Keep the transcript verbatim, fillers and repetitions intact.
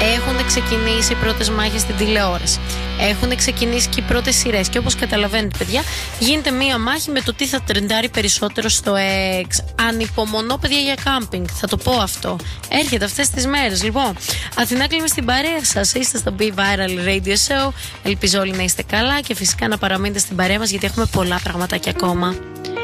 Έχουν ξεκινήσει οι πρώτες μάχες στην τηλεόραση. Έχουν ξεκινήσει και οι πρώτες σειρές. Και όπως καταλαβαίνετε, παιδιά, γίνεται μία μάχη με το τι θα τρεντάρει περισσότερο στο X. Ανυπομονώ, παιδιά, για κάμπινγκ. Θα το πω αυτό. Έρχεται αυτές τις μέρες. Λοιπόν, Αθηνά κλείνουμε στην παρέα σας. Είστε στο Be Viral Radio Show. Ελπίζω όλοι να είστε καλά και φυσικά να παραμείνετε στην παρέα μας γιατί έχουμε πολλά πραγματάκια ακόμα.